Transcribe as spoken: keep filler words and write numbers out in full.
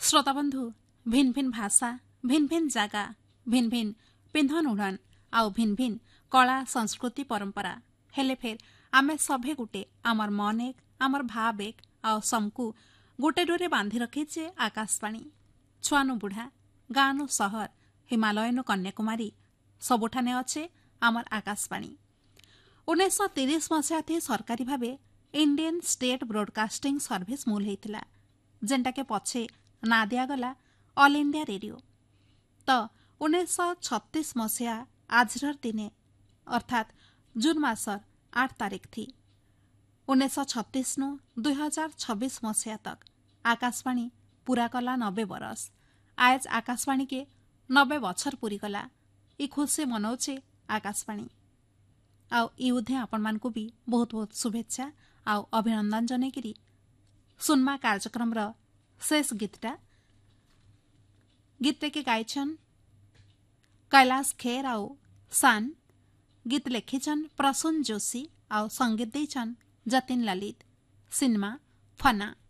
श्रोताबंधु भिन्न भिन्न भाषा भिन्न भिन्न जगह भिन्न भिन्न पिंधन उड़न आउ भिन्न भिन्न कला संस्कृति परंपरा हेले फेर आमे सभे गुटे आमर मन एक आमर भाव एक आउ समकु गोटे डोरे बांधि रखीचे आकाशवाणी छुआनु बुढ़ा गानु सहर हिमालयनु कन्याकुमारी सबुठाने अच्छे आमर आकाशवाणी उन्नीस तीस मसीहा थी सरकारी भावे इंडियन स्टेट ब्रॉडकास्टिंग सर्विस मूल होता जेनटा के पछे ना दिगला ऑल इंडिया रेडियो तो उन्नीस छत्तीस मसीहा आजर दिने अर्थात जून मासर आठ तारीख थी उन्नीस छत्तीस नु दुई हजार छब्बीस मसीहा तक आकाशवाणी पूरा कला नब्बे बरस आज आकाशवाणी के नब्बे बछर पूरी गला ई खुशी मनाउछे आकाशवाणी आउ युद्धे आपण मानकु भी बहुत बहुत शुभेच्छा आउ अभिनंदन जनैकिरी सुनमा कार्यक्रम र शेष गीतटा गीत के गायछन कैलाश खेर आउ सान गीत लेखिछन प्रसून जोशी आउ संगीत दैछन जतिन ललित सिनेमा फना।